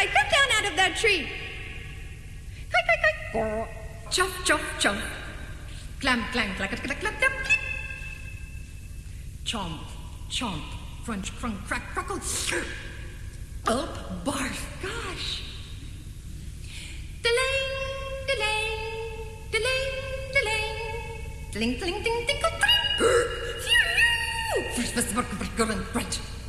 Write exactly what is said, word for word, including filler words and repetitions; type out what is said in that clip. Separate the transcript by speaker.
Speaker 1: I come down out of that tree. Quack, quack, quack. Chuff, chuff, chuff. Clam, clang, clack, clack, clack, clack, click. Chomp, chomp. Crunch, crunk, crack, crackle. Gulp, barf. Gosh. Delang, delang, delang, delang. Dling, dling, ding, ding, ding. First, first, first, first, first, first,